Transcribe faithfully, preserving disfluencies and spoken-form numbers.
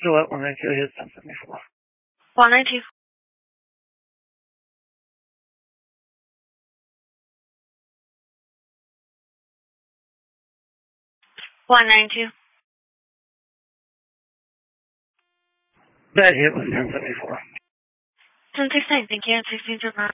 So what? one ninety-two is ten seventy-four. one ninety-two. one ninety-two. That hit was ten seventy-four. ten sixteen, thank you. sixteen to